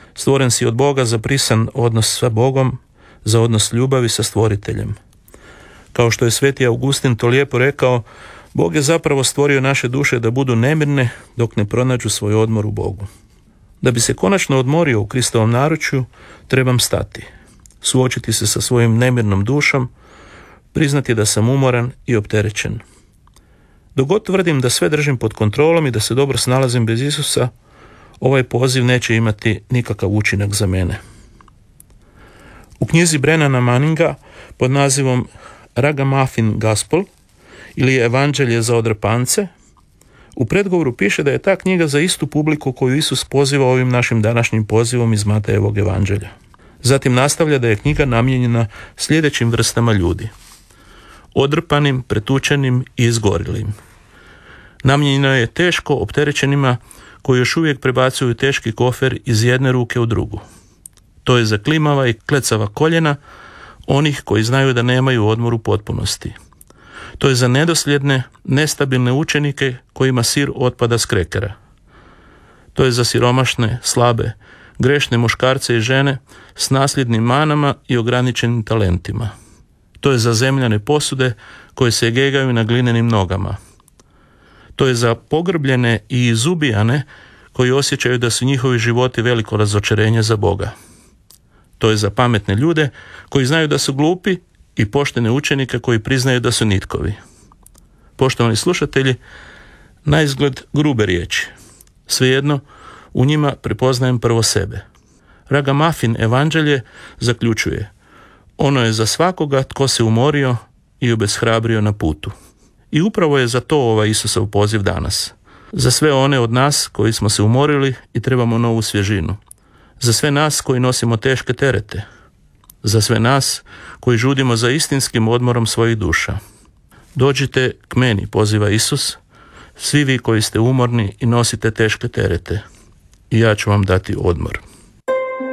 Stvoren si od Boga za prisan odnos sa Bogom, za odnos ljubavi sa stvoriteljem. Kao što je sveti Augustin to lijepo rekao, Bog je zapravo stvorio naše duše da budu nemirne dok ne pronađu svoj odmor u Bogu. Da bi se konačno odmorio u Kristovom naručju, trebam stati, suočiti se sa svojim nemirnom dušom, priznati da sam umoran i opterećen. Dok god tvrdim da sve držim pod kontrolom i da se dobro snalazim bez Isusa, ovaj poziv neće imati nikakav učinak za mene. U knjizi Brennana Manninga pod nazivom Ragamuffin Gospel ili Evanđelje za odrpance, u predgovoru piše da je ta knjiga za istu publiku koju Isus poziva ovim našim današnjim pozivom iz Matejevog evanđelja. Zatim nastavlja da je knjiga namijenjena sljedećim vrstama ljudi: odrpanim, pretučenim i izgorilim. Namijenjena je teško opterećenima koji još uvijek prebacuju teški kofer iz jedne ruke u drugu. To je za klimava i klecava koljena onih koji znaju da nemaju odmor u potpunosti. To je za nedosljedne, nestabilne učenike kojima sir otpada s krekera. To je za siromašne, slabe, grešne muškarce i žene s nasljednim manama i ograničenim talentima. To je za zemljane posude koje se gegaju na glinenim nogama. To je za pogrbljene i izubijane koji osjećaju da su njihovi životi veliko razočarenje za Boga. To je za pametne ljude koji znaju da su glupi i poštene učenike koji priznaju da su nitkovi. Poštovani slušatelji, naizgled grube riječi. Svejedno, u njima prepoznajem prvo sebe. Ragamuffin evanđelje zaključuje: ono je za svakoga tko se umorio i obeshrabrio na putu. I upravo je za to ovaj Isusov poziv danas. Za sve one od nas koji smo se umorili i trebamo novu svježinu. Za sve nas koji nosimo teške terete. Za sve nas koji žudimo za istinskim odmorom svojih duša. Dođite k meni, poziva Isus, svi vi koji ste umorni i nosite teške terete, i ja ću vam dati odmor.